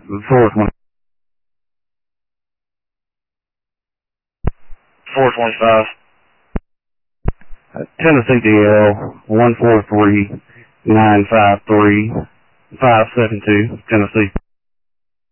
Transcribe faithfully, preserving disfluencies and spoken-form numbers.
four twenty. four twenty-five. Uh, Tennessee D L one four three nine five three five seven two, Tennessee.